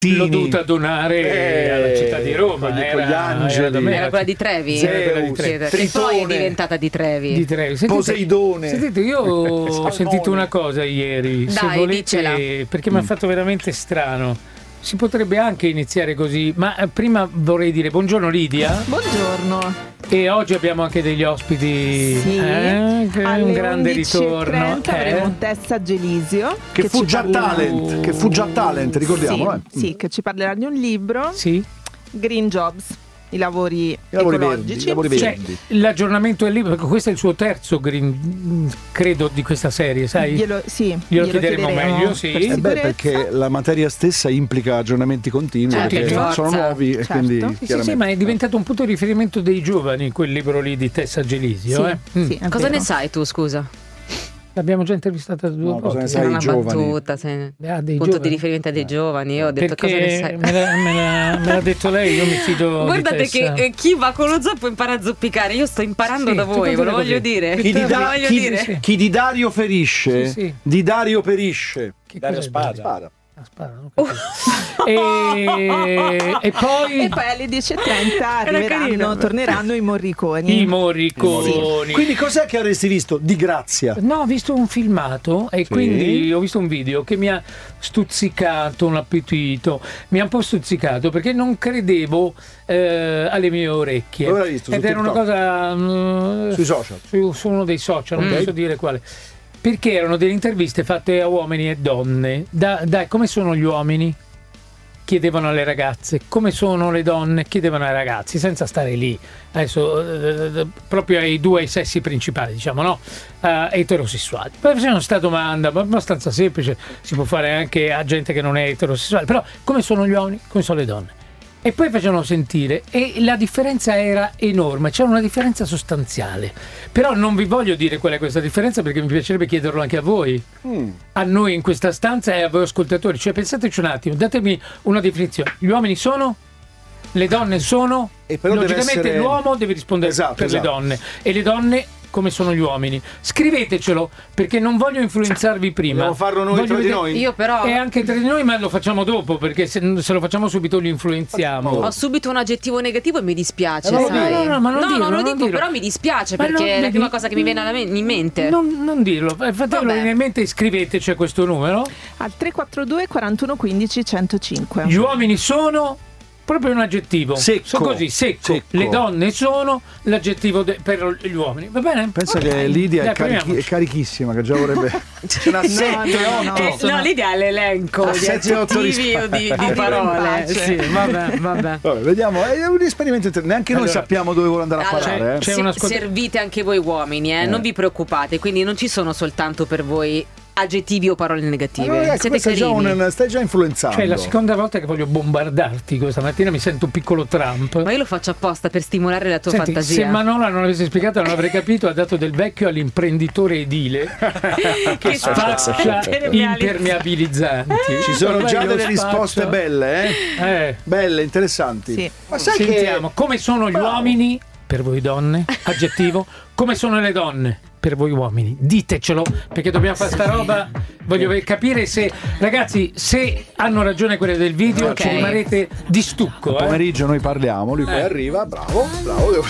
l'ho dovuta donare alla città di Roma, con gli angeli. Era quella di Trevi? Che poi è diventata di Trevi. Poseidone. Sentite, io ho sentito una cosa ieri, Dai, se volete, dicela. perché mi ha fatto veramente strano. Si potrebbe anche iniziare così, ma prima vorrei dire buongiorno Lidia. Buongiorno. E oggi abbiamo anche degli ospiti, Sì, che è un grande 11:30 ritorno. avremo Tessa Gelisio Che fu già talent, ricordiamo. Sì, che ci parlerà di un libro, Sì. Green Jobs, i lavori verdi, ecologici. i lavori Cioè, verdi. l'aggiornamento del libro, perché questo è il suo terzo credo di questa serie, sai? Glielo chiederemo meglio, sì. per sicurezza. Perché la materia stessa implica aggiornamenti continui, Certo, perché forza. sono nuovi e Certo. quindi Sì, chiaramente. ma è diventato un punto di riferimento dei giovani quel libro lì di Tessa Gelisio. Sì, è Cosa vero. ne sai tu, scusa? L'abbiamo già intervistata due No, cosa ne volte. sai? Era una giovani. battuta, dei punto giovani. di riferimento dei giovani. Io ho detto Perché cosa ne sai. me l'ha detto lei, io mi fido. Guardate di Tessa. che chi va con lo zoppo impara a zoppicare. Io sto imparando Sì, da tu voi, ve lo continua voglio così. dire. Chi di, Ve lo voglio dire. sì. chi di Dario ferisce, Sì, sì. di Dario perisce. Che Dario cos'è? Spada. Spada. Ah, spara, non capisco. E poi E poi alle 10:30 Era carino. torneranno i Morriconi. i morriconi. Quindi cos'è che avresti visto di Grazia? No, ho visto un filmato e quindi ho visto un video che mi ha stuzzicato un appetito, mi ha un po' stuzzicato perché non credevo alle mie orecchie. Dove l'hai visto? Su Ed era una TikTok? cosa Sui social? su uno dei social, non posso dire quale. Perché erano delle interviste fatte a uomini e donne. Dai, come sono gli uomini? Chiedevano alle ragazze. Come sono le donne? Chiedevano ai ragazzi, senza stare lì. Adesso, proprio ai sessi principali, diciamo, no? Eterosessuali. Poi facevano questa domanda abbastanza semplice, si può fare anche a gente che non è eterosessuale. Però, come sono gli uomini? Come sono le donne? E poi facevano sentire e la differenza era enorme, c'era una differenza sostanziale. Però non vi voglio dire qual è questa differenza perché mi piacerebbe chiederlo anche a voi, a noi in questa stanza e a voi ascoltatori. Cioè pensateci un attimo, datemi una definizione. Gli uomini sono? Le donne sono? E però deve logicamente essere- l'uomo deve rispondere per le donne e le donne come sono gli uomini. Scrivetecelo perché non voglio influenzarvi prima. Dobbiamo farlo noi Voglio tra di vedere- noi? Io però E anche tra di noi, ma lo facciamo dopo perché se lo facciamo subito li influenziamo. ho subito un aggettivo negativo e mi dispiace, No, sai? no, ma non dirlo, non lo non dico, dirlo. però mi dispiace Ma perché non- è la vedi- prima cosa che mi viene in mente. Non dirlo, fatelo Vabbè. venire in mente e scriveteci a questo numero. Al 342 41 15 105. Gli uomini sono proprio un aggettivo. Secco. Sono così, secco. Secco. Le donne sono l'aggettivo per gli uomini. Va bene? Pensa che Lidia Dai, è proviamoci. carichissima, che già vorrebbe. Ce n'ha 7, 8. No, l'idea è l'elenco di 7-8 aggettivi o di parole. Sì, vabbè. Vabbè, vediamo, è un esperimento neanche noi Allora, sappiamo dove vuole andare a Allora, parare. c'è un servite anche voi uomini, non vi preoccupate, quindi non ci sono soltanto per voi aggettivi o parole negative. Allora, ecco, Siete questo è già carini. stai già influenzando. Cioè, la seconda volta che voglio bombardarti questa mattina mi sento un piccolo Trump. Ma io lo faccio apposta per stimolare la tua Senti, fantasia. se Manola non avesse spiegato non avrei capito, ha dato del vecchio all'imprenditore edile che spaccia impermeabilizzanti. Ci sono Ormai già io delle spaccio. risposte belle, belle, interessanti. Sì. Ma sai Sentiamo, come sono gli uomini per voi donne? Aggettivo. Come sono le donne per voi uomini? Ditecelo, perché dobbiamo fare sta roba. Voglio capire se, ragazzi, se hanno ragione quelle del video, Ok. ci rimarrete di stucco. Pomeriggio noi parliamo, lui poi arriva, bravo, devo